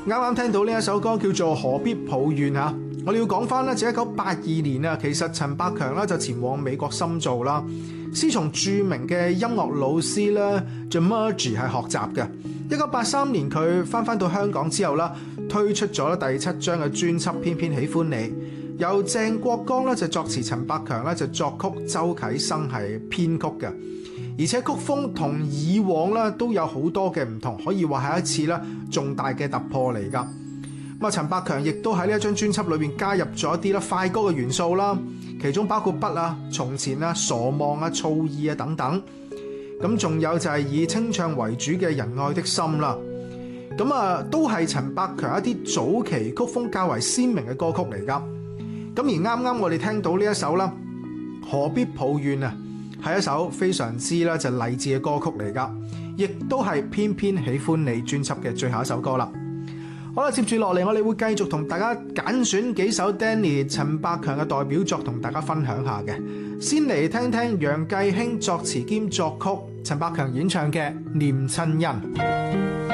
啱啱聽到呢一首歌叫做何必抱怨嚇，我哋要講翻咧，就1982年啊，其實陳百強咧就前往美國深造啦，師從著名嘅音樂老師咧 George 係學習嘅。1983年佢翻到香港之後啦，推出咗第7張嘅專輯《偏偏喜歡你》，由鄭國江咧就作詞，陳百強咧就作曲，周啟生係編曲嘅。而且曲風同以往咧都有好多嘅唔同，可以話係一次咧重大嘅突破嚟㗎。咁啊，陳百強亦都喺呢一張專輯裏邊加入咗一啲咧快歌嘅元素啦，其中包括筆啊、從前啊、傻望啊、醋意啊等等。咁仲有就係以清唱為主嘅人愛的心啦。咁啊，都係陳百強一啲早期曲風較為鮮明嘅歌曲嚟㗎。咁而啱啱我哋聽到呢一首啦，何必抱怨啊，係一首非常之咧就勵志嘅歌曲嚟㗎，亦都係偏偏喜歡你專輯嘅最後一首歌啦。好啦，接住落嚟我哋會繼續同大家揀選幾首 Danny 陳百強嘅代表作同大家分享下嘅。先嚟聽聽楊繼興作詞兼作曲，陳百強演唱嘅《念親恩》。